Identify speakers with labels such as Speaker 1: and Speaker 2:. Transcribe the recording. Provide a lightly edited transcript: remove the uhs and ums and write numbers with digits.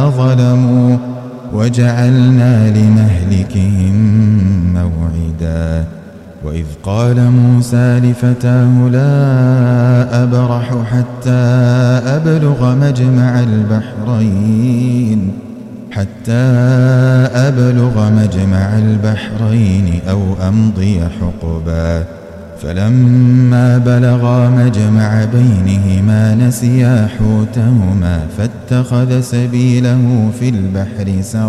Speaker 1: ظلموا وجعلنا لمهلكهم موعدا. وإذ قال موسى لفتاه لا أبرح حتى أبلغ مجمع البحرين أو أمضي حقبا. فلما بلغا مجمع بينهما نسيا حوتهما فاتخذ سبيله في البحر سربا.